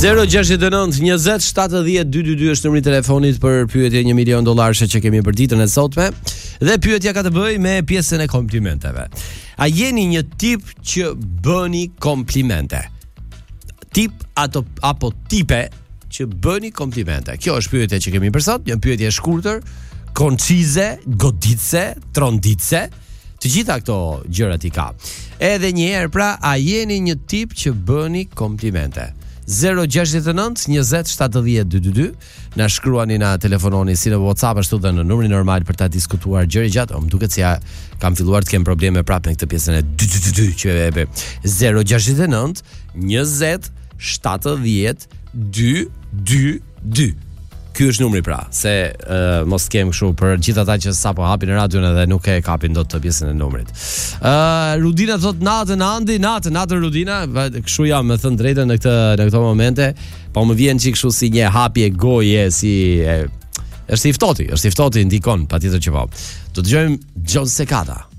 069 20 70 222 është numri i telefonit për pyetje $1 milion që kemi për ditën e sotme. Dhe pyetja ka të bëjë me pjesën e komplimenteve. A jeni një tip që bëni komplimente? Tip apo tipe që bëni komplimente? Kjo është pyetja që kemi për sot, një pyetje e shkurtër, koncize, goditse, tronditse. Të gjitha këto gjërat i ka. Edhe një herë pra, a jeni një tip që bëni komplimente? 069 20 70 222. Na shkruani, na telefononi si në WhatsApp ashtu dhe në numrin normal për ta diskutuar gjëra gjatë. Më duket se kam filluar të kem probleme prapë në këtë pjesën e 222 që e 069 20 70 222. Ky është numri pra, se mos kem kështu për gjithë ata që sapo hapin radion edhe nuk e kapin dot të pjesën e numrit. Rudina thot natën Andi, natën Rudina, kështu jam me thënë drejtën në këto momente, po më vjen çik kështu si një hapje goje, si është i ftohti ndikon patjetër që po. Do të dëgjojmë John Secada.